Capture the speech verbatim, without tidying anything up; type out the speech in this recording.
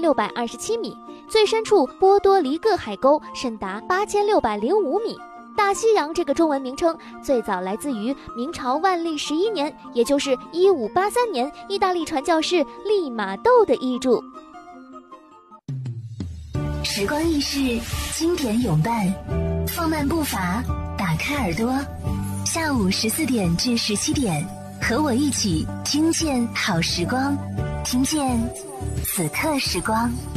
六百二十七米，最深处波多黎各海沟深达八千六百零五米。大西洋这个中文名称最早来自于明朝万历十一年，也就是一五八三年，意大利传教士利玛窦的译著。 时光易逝，经典永伴，放慢步伐，打开耳朵，下午十四点至十七点，和我一起听见好时光，听见此刻时光。